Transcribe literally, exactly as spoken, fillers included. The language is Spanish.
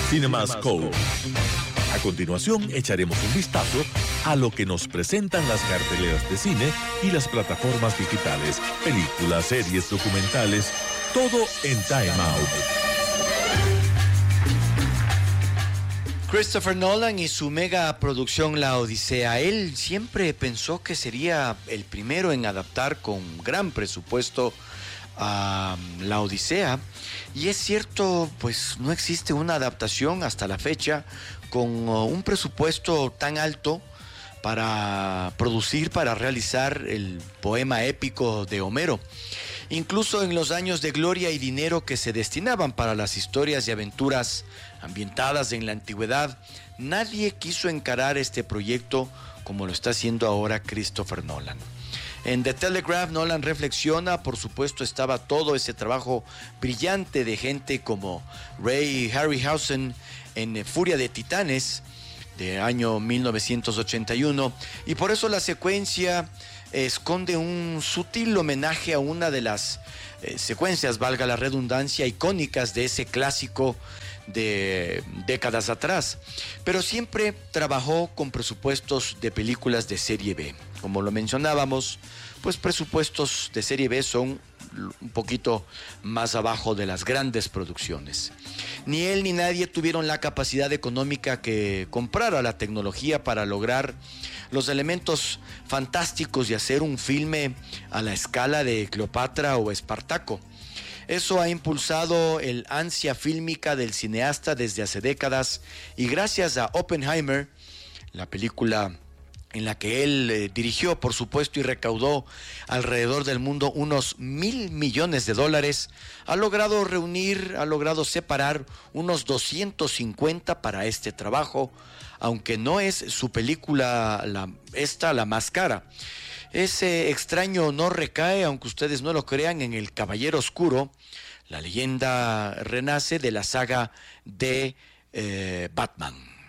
CinemaScope. A continuación, echaremos un vistazo a lo que nos presentan las carteleras de cine y las plataformas digitales, películas, series, documentales, todo en Time Out. Christopher Nolan y su mega producción La Odisea. Él siempre pensó que sería el primero en adaptar con gran presupuesto a La Odisea. Y es cierto, pues no existe una adaptación hasta la fecha con un presupuesto tan alto para producir, para realizar el poema épico de Homero. Incluso en los años de gloria y dinero que se destinaban para las historias y aventuras ambientadas en la antigüedad, nadie quiso encarar este proyecto como lo está haciendo ahora Christopher Nolan. En The Telegraph, Nolan reflexiona, por supuesto estaba todo ese trabajo brillante de gente como Ray Harryhausen en Furia de Titanes, de año mil novecientos ochenta y uno, y por eso la secuencia esconde un sutil homenaje a una de las eh, secuencias, valga la redundancia, icónicas de ese clásico de décadas atrás, pero siempre trabajó con presupuestos de películas de serie B. Como lo mencionábamos, pues presupuestos de serie B son un poquito más abajo de las grandes producciones. Ni él ni nadie tuvieron la capacidad económica que comprara la tecnología para lograr los elementos fantásticos y hacer un filme a la escala de Cleopatra o Espartaco. Eso ha impulsado el ansia fílmica del cineasta desde hace décadas, y gracias a Oppenheimer, la película en la que él eh, dirigió, por supuesto, y recaudó alrededor del mundo unos mil millones de dólares, ha logrado reunir, ha logrado separar unos doscientos cincuenta para este trabajo, aunque no es su película la, esta la más cara. Ese extraño no recae, aunque ustedes no lo crean, en El Caballero Oscuro. La leyenda renace de la saga de eh, Batman.